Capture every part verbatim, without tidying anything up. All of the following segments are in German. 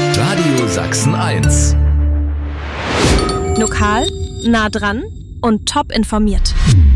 Radio Sachsen eins. Lokal, nah dran und top informiert.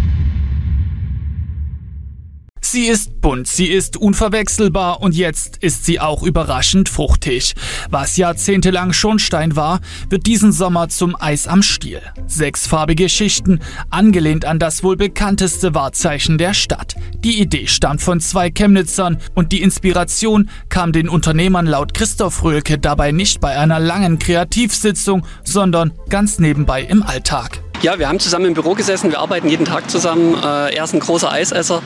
Sie ist bunt, sie ist unverwechselbar und jetzt ist sie auch überraschend fruchtig. Was jahrzehntelang Schornstein war, wird diesen Sommer zum Eis am Stiel. Sechsfarbige Schichten, angelehnt an das wohl bekannteste Wahrzeichen der Stadt. Die Idee stammt von zwei Chemnitzern und die Inspiration kam den Unternehmern laut Christoph Röhlke dabei nicht bei einer langen Kreativsitzung, sondern ganz nebenbei im Alltag. Ja, wir haben zusammen im Büro gesessen, wir arbeiten jeden Tag zusammen. Äh, er ist ein großer Eisesser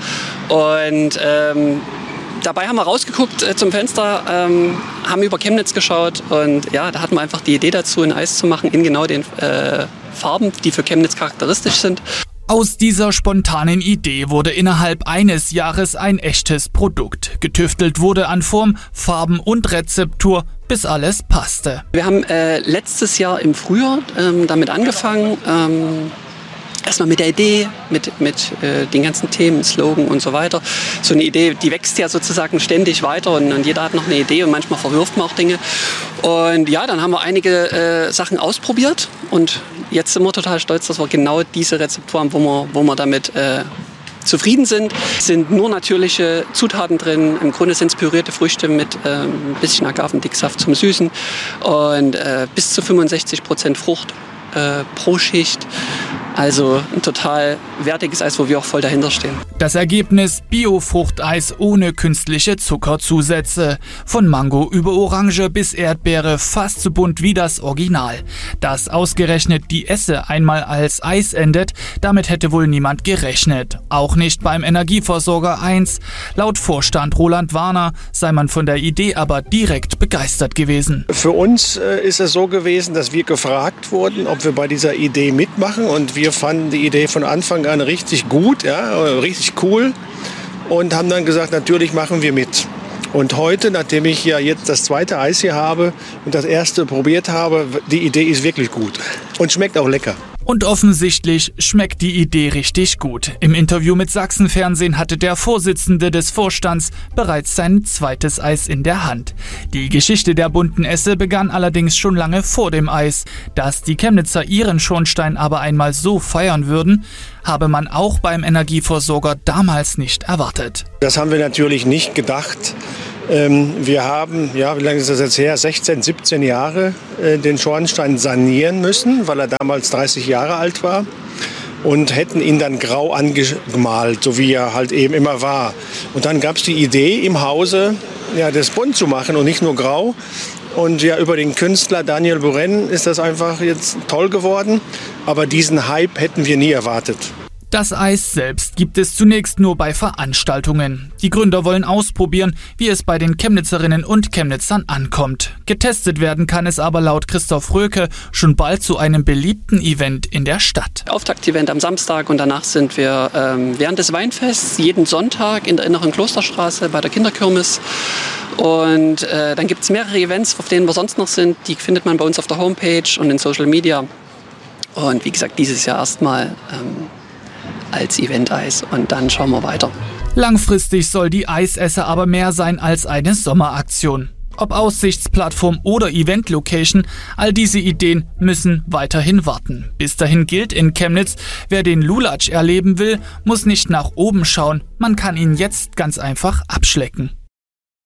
und ähm, dabei haben wir rausgeguckt äh, zum Fenster, ähm, haben über Chemnitz geschaut und ja, da hatten wir einfach die Idee dazu, ein Eis zu machen in genau den äh, Farben, die für Chemnitz charakteristisch sind. Aus dieser spontanen Idee wurde innerhalb eines Jahres ein echtes Produkt. Getüftelt wurde an Form, Farben und Rezeptur, bis alles passte. Wir haben äh, letztes Jahr im Frühjahr ähm, damit angefangen. Ähm, Erstmal mit der Idee, mit, mit äh, den ganzen Themen, Slogan und so weiter. So eine Idee, die wächst ja sozusagen ständig weiter und, und jeder hat noch eine Idee und manchmal verwirft man auch Dinge. Und ja, dann haben wir einige äh, Sachen ausprobiert und jetzt sind wir total stolz, dass wir genau diese Rezeptur haben, wo wir, wo wir damit äh, zufrieden sind. Es sind nur natürliche Zutaten drin. Im Grunde sind es pürierte Früchte mit äh, ein bisschen Agavendicksaft zum Süßen und äh, bis zu fünfundsechzig Prozent Frucht äh, pro Schicht. Also ein total wertiges Eis, wo wir auch voll dahinter stehen. Das Ergebnis: Bio-Fruchteis ohne künstliche Zuckerzusätze. Von Mango über Orange bis Erdbeere, fast so bunt wie das Original. Dass ausgerechnet die Esse einmal als Eis endet, damit hätte wohl niemand gerechnet. Auch nicht beim Energieversorger eins. Laut Vorstand Roland Warner sei man von der Idee aber direkt begeistert gewesen. Für uns äh, ist es so gewesen, dass wir gefragt wurden, ob wir bei dieser Idee mitmachen, und wir fanden die Idee von Anfang an richtig gut, ja, richtig cool, und haben dann gesagt, natürlich machen wir mit. Und heute, nachdem ich ja jetzt das zweite Eis hier habe und das erste probiert habe, die Idee ist wirklich gut und schmeckt auch lecker. Und offensichtlich schmeckt die Idee richtig gut. Im Interview mit Sachsenfernsehen hatte der Vorsitzende des Vorstands bereits sein zweites Eis in der Hand. Die Geschichte der bunten Esse begann allerdings schon lange vor dem Eis. Dass die Chemnitzer ihren Schornstein aber einmal so feiern würden, habe man auch beim Energieversorger damals nicht erwartet. Das haben wir natürlich nicht gedacht. Wir haben, ja, wie lange ist das jetzt her, sechzehn, siebzehn Jahre den Schornstein sanieren müssen, weil er damals dreißig Jahre alt war, und hätten ihn dann grau angemalt, so wie er halt eben immer war. Und dann gab es die Idee im Hause, ja, das bunt zu machen und nicht nur grau. Und ja, über den Künstler Daniel Buren ist das einfach jetzt toll geworden, aber diesen Hype hätten wir nie erwartet. Das Eis selbst gibt es zunächst nur bei Veranstaltungen. Die Gründer wollen ausprobieren, wie es bei den Chemnitzerinnen und Chemnitzern ankommt. Getestet werden kann es aber laut Christoph Röhlke schon bald zu einem beliebten Event in der Stadt. Auftaktevent am Samstag, und danach sind wir ähm, während des Weinfests jeden Sonntag in der Inneren Klosterstraße bei der Kinderkirmes. Und äh, dann gibt es mehrere Events, auf denen wir sonst noch sind. Die findet man bei uns auf der Homepage und in Social Media. Und wie gesagt, dieses Jahr erstmal ähm, als Event-Eis, und dann schauen wir weiter. Langfristig soll die Eisesse aber mehr sein als eine Sommeraktion. Ob Aussichtsplattform oder Event-Location, all diese Ideen müssen weiterhin warten. Bis dahin gilt in Chemnitz: Wer den Lulatsch erleben will, muss nicht nach oben schauen, man kann ihn jetzt ganz einfach abschlecken.